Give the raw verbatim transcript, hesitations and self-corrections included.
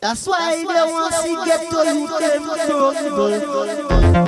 That's why they want to get to you them crumble.